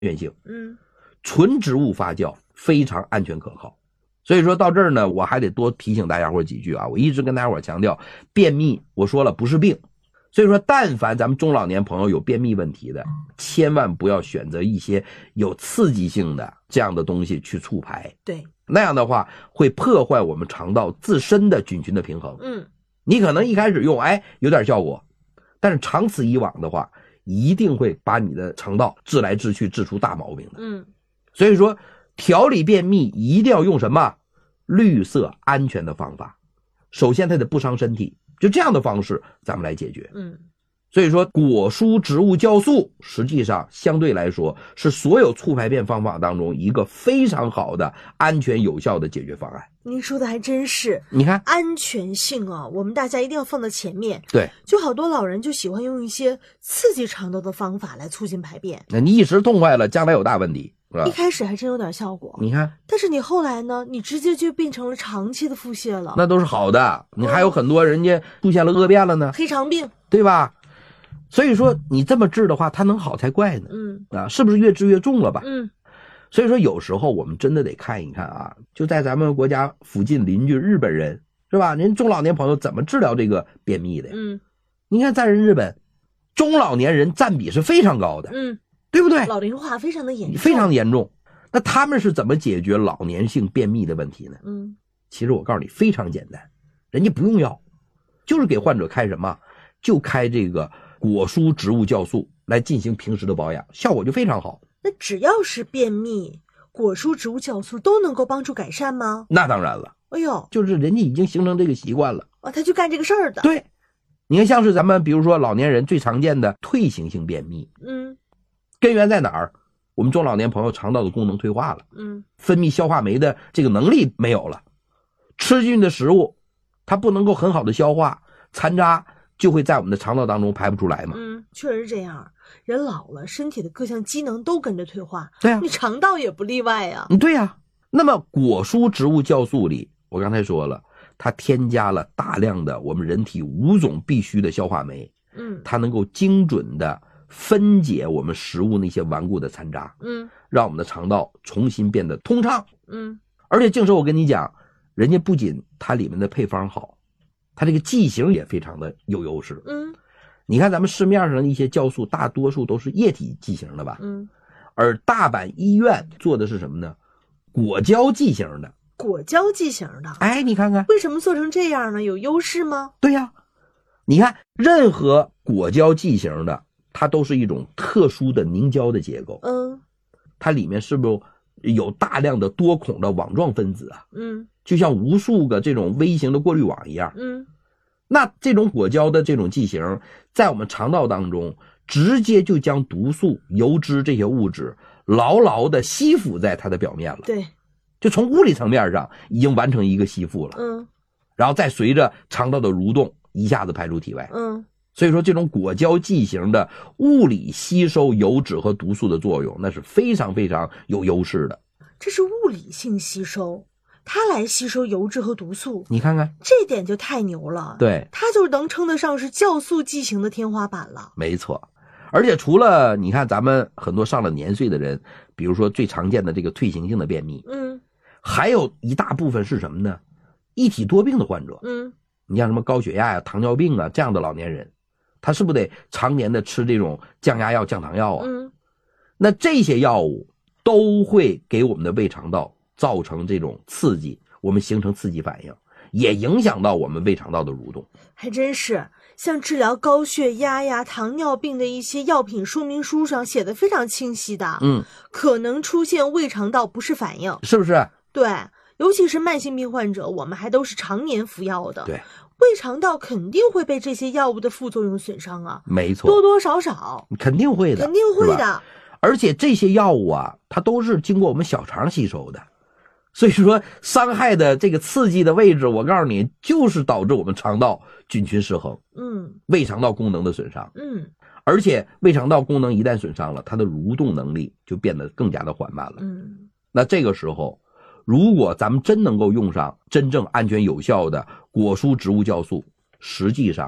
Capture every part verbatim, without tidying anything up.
源性， 嗯， 纯植物发酵非常安全可靠。所以说到这儿呢，我还得多提醒大家伙几句啊。我一直跟大家伙强调，便秘我说了不是病，所以说但凡咱们中老年朋友有便秘问题的，千万不要选择一些有刺激性的这样的东西去促排， 对， 那样的话会破坏我们肠道自身的菌群的平衡。 嗯， 你可能一开始用哎有点效果，但是长此以往的话，一定会把你的肠道治来治去治出大毛病的。 嗯， 所以说调理便秘一定要用什么绿色安全的方法，首先它得不伤身体，就这样的方式咱们来解决。 嗯， 所以说果蔬植物酵素实际上相对来说是所有促排便方法当中一个非常好的安全有效的解决方案。 您说的还真是， 你看安全性啊，我们大家一定要放在前面。 对， 就好多老人就喜欢用一些刺激肠道的方法来促进排便， 那你一时痛快了，将来有大问题，是吧？ 一开始还真有点效果， 你看， 但是你后来呢，你直接就变成了长期的腹泻了， 那都是好的，你还有很多人家出现了恶变了呢， 黑肠病， 对吧？所以说你这么治的话，它能好才怪呢。 嗯啊，是不是越治越重了吧？ 嗯， 所以说有时候我们真的得看一看啊，就在咱们国家附近邻居日本人，是吧？人中老年朋友怎么治疗这个便秘的呀？ 嗯， 你看在人日本，中老年人占比是非常高的， 嗯， 对不对？ 老龄化非常的严重， 非常严重。那他们是怎么解决老年性便秘的问题呢？ 嗯， 其实我告诉你非常简单，人家不用药，就是给患者开什么，就开这个果蔬植物酵素来进行平时的保养，效果就非常好。 那只要是便秘，果蔬植物酵素都能够帮助改善吗？ 那当然了， 哎呦， 就是人家已经形成这个习惯了。 哦，他就干这个事儿的。 对，你看像是咱们比如说老年人最常见的退行性便秘， 嗯根源在哪儿？我们中老年朋友肠道的功能退化了， 嗯， 分泌消化酶的这个能力没有了，吃进去的食物它不能够很好的消化，残渣就会在我们的肠道当中排不出来嘛。 嗯，确实是这样。人老了，身体的各项机能都跟着退化， 对啊， 你肠道也不例外啊。 嗯，对呀、啊。那么果蔬植物酵素里，我刚才说了，它添加了大量的我们人体五种必需的消化酶， 嗯， 它能够精准的分解我们食物那些顽固的残渣， 嗯， 让我们的肠道重新变得通畅。 嗯， 而且净说我跟你讲，人家不仅它里面的配方好，它这个剂型也非常的有优势。 嗯， 你看咱们市面上的一些酵素大多数都是液体剂型的吧， 嗯， 而大阪医院做的是什么呢？果胶剂型的。 果胶剂型的， 哎，你看看为什么做成这样呢？有优势吗？ 对呀、啊，你看任何果胶剂型的，它都是一种特殊的凝胶的结构， 嗯， 它里面是不是有大量的多孔的网状分子啊？ 嗯， 就像无数个这种微型的过滤网一样。 嗯， 那这种果胶的这种剂型，在我们肠道当中，直接就将毒素、油脂这些物质牢牢的吸附在它的表面了。 对， 就从物理层面上已经完成一个吸附了。 嗯， 然后再随着肠道的蠕动，一下子排出体外。 嗯， 所以说这种果胶剂型的物理吸收油脂和毒素的作用，那是非常非常有优势的。 这是物理性吸收，它来吸收油脂和毒素， 你看看这点就太牛了。 对， 它就能称得上是酵素剂型的天花板了。 没错。而且除了你看咱们很多上了年岁的人，比如说最常见的这个退行性的便秘， 嗯， 还有一大部分是什么呢？一体多病的患者。 嗯， 你像什么高血压呀、糖尿病啊这样的老年人，他是不是得常年的吃这种降压药、降糖药啊？ 嗯， 那这些药物都会给我们的胃肠道造成这种刺激，我们形成刺激反应，也影响到我们胃肠道的蠕动。 还真是，像治疗高血压呀、糖尿病的一些药品说明书上写的非常清晰的， 嗯， 可能出现胃肠道不适反应， 是不是？ 对，尤其是慢性病患者，我们还都是常年服药的， 对， 胃肠道肯定会被这些药物的副作用损伤啊， 没错， 多多少少肯定会的， 肯定会的。 而且这些药物啊，它都是经过我们小肠吸收的，所以说伤害的这个刺激的位置，我告诉你，就是导致我们肠道菌群失衡， 嗯， 胃肠道功能的损伤， 嗯， 而且胃肠道功能一旦损伤了，它的蠕动能力就变得更加的缓慢了。 嗯， 那这个时候，如果咱们真能够用上真正安全有效的果蔬植物酵素，实际上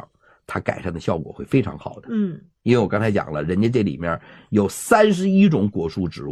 它改善的效果会非常好的。 嗯， 因为我刚才讲了，人家这里面有三十一种果蔬植物。